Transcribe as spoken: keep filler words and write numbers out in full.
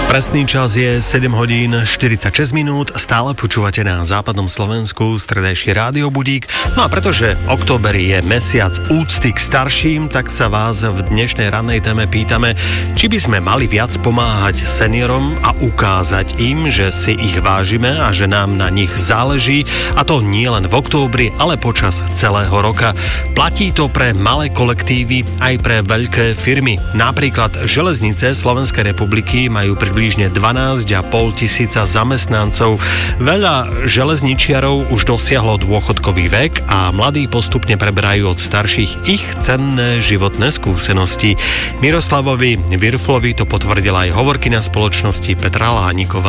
Presný čas je sedem hodín štyridsaťšesť minút, stále počúvate na západnom Slovensku stredajší rádio Budík. No a pretože október je mesiac úcty k starším, tak sa vás v dnešnej rannej téme pýtame, či by sme mali viac pomáhať seniorom a ukázať im, že si ich vážime a že nám na nich záleží, a to nie len v októbri, ale počas celého roka. Platí to pre malé kolektívy aj pre veľké firmy. Napríklad železnice Slovenskej republiky majú približne dvanásť a pol tisíca zamestnancov. Veľa železničiarov už dosiahlo dôchodkový vek a mladí postupne preberajú od starších ich cenné životné skúsenosti. Miroslavovi Virflovi to potvrdila aj hovorkyňa spoločnosti Petra Lániková.